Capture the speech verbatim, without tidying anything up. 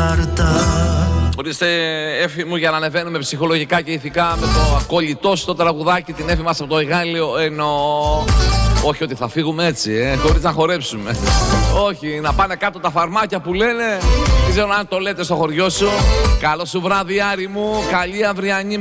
Ορίστε, Έφη μου, για να ανεβαίνουμε ψυχολογικά και ηθικά με το ακολιτό στο τραγουδάκι, την Έφη μας από το Εγάλιο, εννοώ. Όχι ότι θα φύγουμε έτσι, ε, χωρίς να χορέψουμε. Όχι, να πάνε κάτω τα φαρμάκια που λένε. Δεν ξέρω αν το λέτε στο χωριό σου. Καλό σου βράδυ, Άρη μου. Καλή αυριανή.